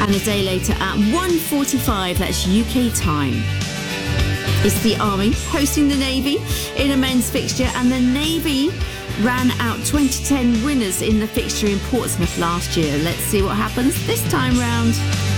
And a day later at 1:45, that's UK time. It's the Army hosting the Navy in a men's fixture, and the Navy ran out 2010 winners in the fixture in Portsmouth last year. Let's see what happens this time round.